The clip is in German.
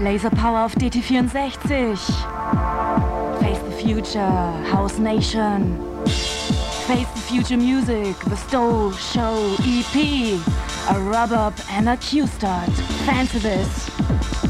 Laser Power auf DT64. Face the Future, House Nation. Face the Future Music, The Stowe Show EP. A rub-up and a Q-start. Fancy this.